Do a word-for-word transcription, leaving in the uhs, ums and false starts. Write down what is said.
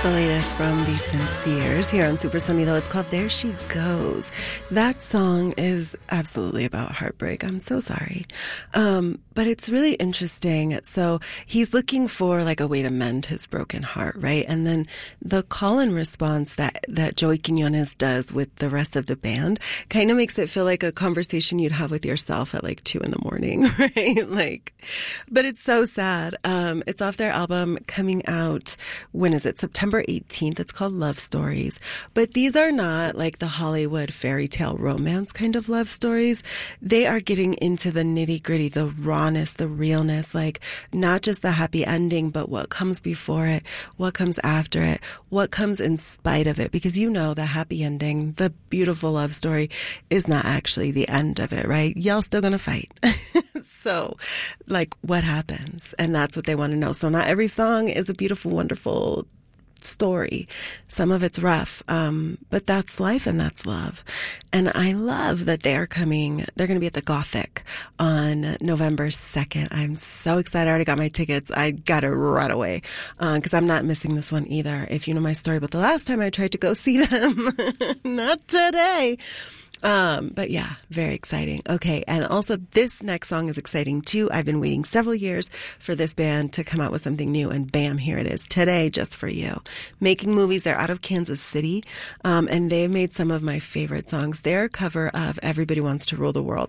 the latest from the Sinceres here on Super Sonido. It's called There She Goes. That song is absolutely about heartbreak. I'm so sorry. Um, but it's really interesting. So he's looking for like a way to mend his broken heart, right? And then the call and response that, that Joey Quiñones does with the rest of the band kind of makes it feel like a conversation you'd have with yourself at like two in the morning, right? Like, but it's so sad. Um, it's off their album coming out, when is it? September eighteenth. It's called Love Stories. But these are not like the Hollywood fairy tale romance kind of love stories. They are getting into the nitty gritty, the rawness, the realness, like not just the happy ending, but what comes before it, what comes after it, what comes in spite of it. Because you know the happy ending, the beautiful love story is not actually the end of it, right? Y'all still gonna fight. So, like, what happens? And that's what they want to know. So not every song is a beautiful, wonderful story. Some of it's rough, um, but that's life and that's love. And I love that they are coming. They're going to be at the Gothic on November second. I'm so excited. I already got my tickets. I got it right away because uh, I'm not missing this one either. If you know my story, but the last time I tried to go see them, not today. Um, but yeah, very exciting. Okay. And also this next song is exciting too. I've been waiting several years for this band to come out with something new, and bam, here it is today, just for you. Making Movies. They're out of Kansas City. Um, and they've made some of my favorite songs. Their cover of Everybody Wants to Rule the World.